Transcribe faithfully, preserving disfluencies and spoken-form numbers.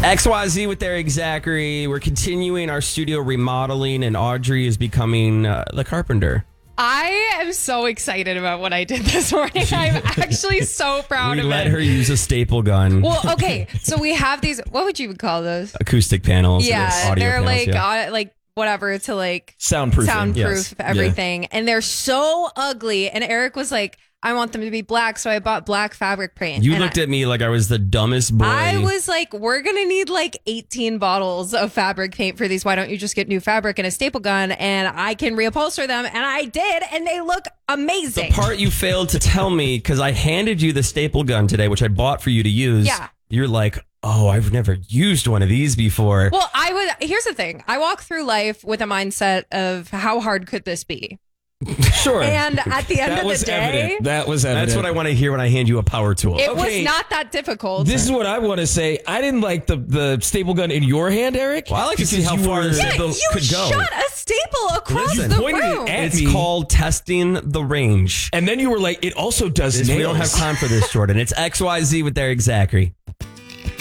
X Y Z with Eric Zachary. We're continuing our studio remodeling, and Audrey is becoming uh, the carpenter. I am so excited about what I did this morning. I'm actually so proud we of it. We let her use a staple gun. Well, okay, so we have these, what would you call those? Acoustic panels. Yeah, audio they're panels, like, yeah. uh, like whatever to like soundproof, soundproof yes. everything. Yeah. And they're so ugly. And Eric was like, I want them to be black, so I bought black fabric paint. You and looked I, at me like I was the dumbest boy. I was like, we're going to need like eighteen bottles of fabric paint for these. Why don't you just get new fabric and a staple gun and I can reupholster them? And I did, and they look amazing. The part you failed to tell me, because I handed you the staple gun today, which I bought for you to use. Yeah. You're like, oh, I've never used one of these before. Well, I would. Here's the thing. I walk through life with a mindset of how hard could this be? Sure. And at the end that of was the day, evident. That was evident. That's what I want to hear when I hand you a power tool. it Okay. was not that difficult. This is what I want to say. I didn't like the, the staple gun in your hand, Eric. Well, I like to see because how you far were- the yeah, staple you could go. shot a staple across Listen, the pointed it room. at It's me. called testing the range. And then you were like, it also does This- nails. we don't have time for this, Jordan. It's X Y Z with Eric Zachary.